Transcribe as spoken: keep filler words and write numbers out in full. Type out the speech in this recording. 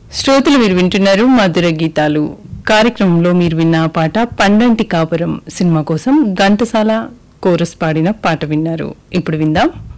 శ్రోతలు మీరు వింటున్నారు మధుర గీతాలు కార్యక్రమంలో మీరు విన్న పాట పండంటి కాపురం సినిమా కోసం ఘంటసాల కోరస్ పాడిన పాట విన్నారు. ఇప్పుడు విందాం.